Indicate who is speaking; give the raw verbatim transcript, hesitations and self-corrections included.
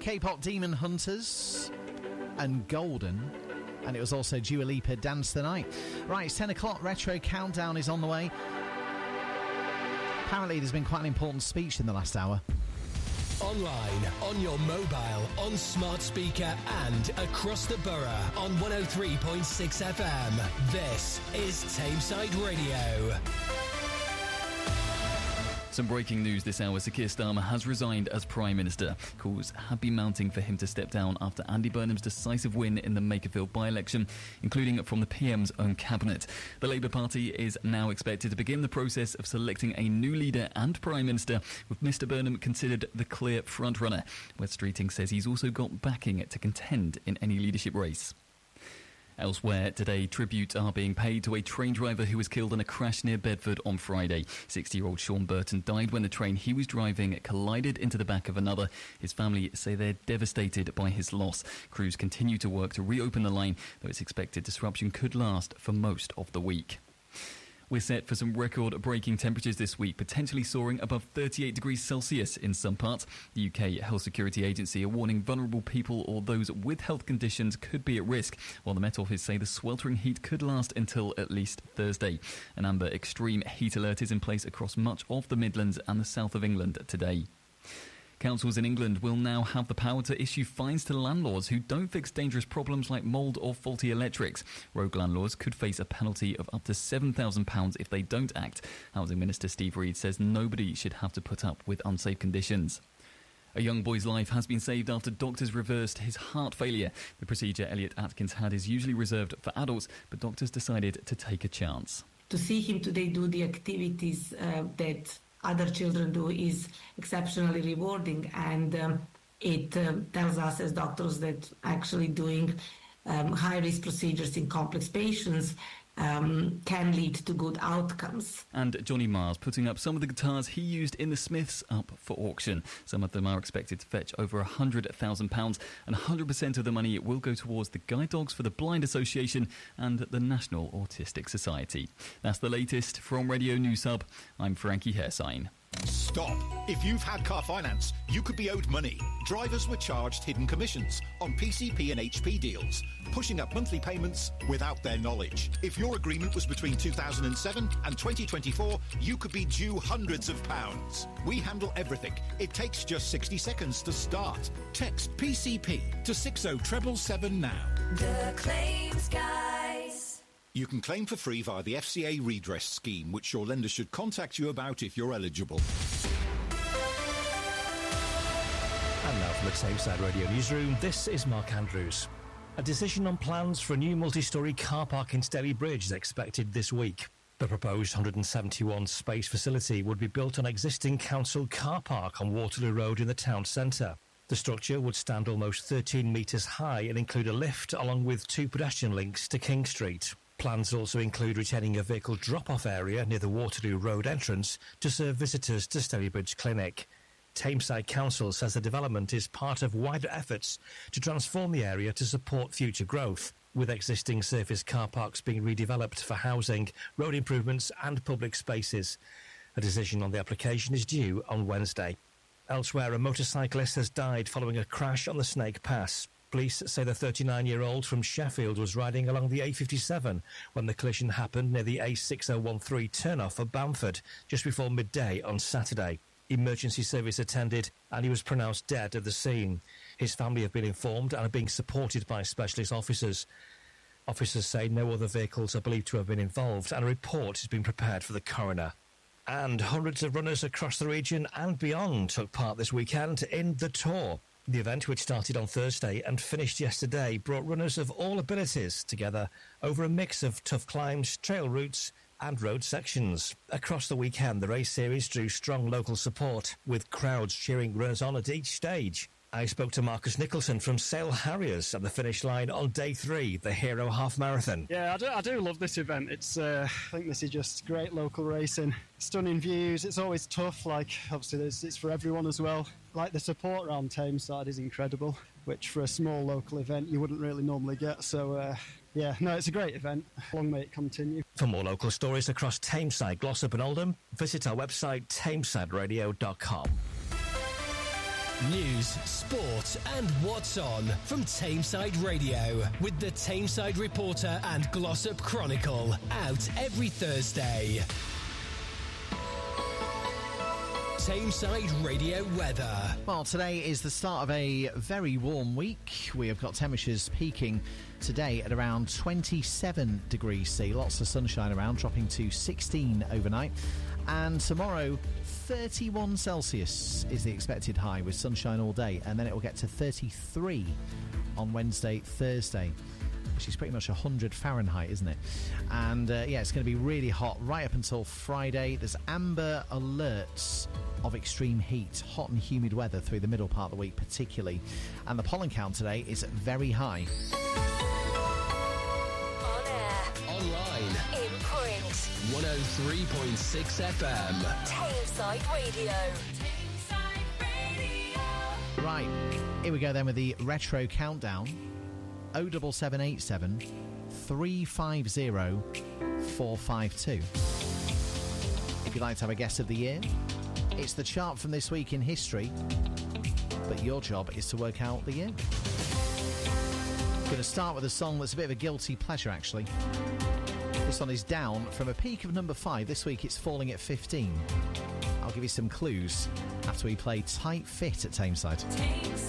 Speaker 1: K-pop Demon Hunters and Golden. And it was also Dua Lipa, Dance the Night. Right, it's ten o'clock. Retro Countdown is on the way. Apparently there's been quite an important speech in the last hour.
Speaker 2: Online, on your mobile, on smart speaker and across the borough on one oh three point six F M. This is Tameside Radio.
Speaker 3: Some breaking news this hour. Sir Keir Starmer has resigned as Prime Minister. Calls have been mounting for him to step down after Andy Burnham's decisive win in the Makerfield by-election, including from the P M's own cabinet. The Labour Party is now expected to begin the process of selecting a new leader and Prime Minister, with Mr Burnham considered the clear front-runner. West Streeting says he's also got backing to contend in any leadership race. Elsewhere today, tributes are being paid to a train driver who was killed in a crash near Bedford on Friday. sixty-year-old Sean Burton died when the train he was driving collided into the back of another. His family say they're devastated by his loss. Crews continue to work to reopen the line, though it's expected disruption could last for most of the week. We're set for some record-breaking temperatures this week, potentially soaring above thirty-eight degrees Celsius in some parts. The U K Health Security Agency are warning vulnerable people or those with health conditions could be at risk, while the Met Office say the sweltering heat could last until at least Thursday. An amber extreme heat alert is in place across much of the Midlands and the south of England today. Councils in England will now have the power to issue fines to landlords who don't fix dangerous problems like mould or faulty electrics. Rogue landlords could face a penalty of up to seven thousand pounds if they don't act. Housing Minister Steve Reed says nobody should have to put up with unsafe conditions. A young boy's life has been saved after doctors reversed his heart failure. The procedure Elliot Atkins had is usually reserved for adults, but doctors decided to take a chance.
Speaker 4: To see him today do the activities uh, that other children do is exceptionally rewarding, and um, it uh, tells us as doctors that actually doing um, high-risk procedures in complex patients um, can lead to good outcomes.
Speaker 3: And Johnny Mars putting up some of the guitars he used in the Smiths up for auction. Some of them are expected to fetch over one hundred thousand pounds, and one hundred percent of the money will go towards the Guide Dogs for the Blind Association and the National Autistic Society. That's the latest from Radio News Hub. I'm Frankie Hairsign.
Speaker 5: Stop. If you've had car finance, you could be owed money. Drivers were charged hidden commissions on P C P and H P deals, pushing up monthly payments without their knowledge. If your agreement was between two thousand seven and twenty twenty-four, you could be due hundreds of pounds. We handle everything. It takes just sixty seconds to start. Text P C P to six oh seven seven now.
Speaker 6: The Claims Guys.
Speaker 5: You can claim for free via the F C A redress scheme, which your lender should contact you about if you're eligible.
Speaker 7: And now from the Tameside Radio Newsroom, this is Mark Andrews. A decision on plans for a new multi-storey car park in Staley Bridge is expected this week. The proposed one hundred seventy-one space facility would be built on existing council car park on Waterloo Road in the town centre. The structure would stand almost thirteen metres high and include a lift along with two pedestrian links to King Street. Plans also include retaining a vehicle drop-off area near the Waterloo Road entrance to serve visitors to Staley Bridge Clinic. Tameside Council says the development is part of wider efforts to transform the area to support future growth, with existing surface car parks being redeveloped for housing, road improvements and public spaces. A decision on the application is due on Wednesday. Elsewhere, a motorcyclist has died following a crash on the Snake Pass. Police say the thirty-nine-year-old from Sheffield was riding along the A fifty-seven when the collision happened near the A six oh one three turn-off of Bamford just before midday on Saturday. Emergency service attended and he was pronounced dead at the scene. His family have been informed and are being supported by specialist officers. Officers say no other vehicles are believed to have been involved and a report has been prepared for the coroner. And hundreds of runners across the region and beyond took part this weekend in The Tour. The event, which started on Thursday and finished yesterday, brought runners of all abilities together over a mix of tough climbs, trail routes and road sections. Across the weekend, the race series drew strong local support, with crowds cheering runners on at each stage. I spoke to Marcus Nicholson from Sale Harriers at the finish line on day three, the Hero Half Marathon.
Speaker 8: Yeah, I do, I do love this event. It's, uh, I think this is just great local racing. Stunning views. It's always tough, like, obviously it's, it's for everyone as well. Like, the support around Tameside is incredible, which for a small local event you wouldn't really normally get. So, uh, yeah, no, it's a great event. Long may it continue.
Speaker 7: For more local stories across Tameside, Glossop and Oldham, visit our website tameside radio dot com.
Speaker 2: News, sport and what's on from Tameside Radio with the Tameside Reporter and Glossop Chronicle out every Thursday. Tameside Radio weather.
Speaker 1: Well, today is the start of a very warm week. We have got temperatures peaking today at around twenty-seven degrees C. Lots of sunshine around, dropping to sixteen overnight. And tomorrow, thirty-one Celsius is the expected high with sunshine all day. And then it will get to thirty-three on Wednesday, Thursday, which is pretty much one hundred Fahrenheit, isn't it? And, uh, yeah, it's going to be really hot right up until Friday. There's amber alerts of extreme heat, hot and humid weather through the middle part of the week particularly. And the pollen count today is very high.
Speaker 6: On air.
Speaker 2: Online.
Speaker 6: In print.
Speaker 2: one oh three point six F M.
Speaker 6: Tameside Radio. Tameside Radio.
Speaker 1: Right, here we go then with the retro countdown. oh seven seven eight seven, three five zero, four five two. If you'd like to have a guess of the year, it's the chart from this week in history, but your job is to work out the year. Going to start with a song that's a bit of a guilty pleasure, actually. This one is down from a peak of number five. This week it's falling at fifteen. I'll give you some clues after we play Tight Fit at Tameside.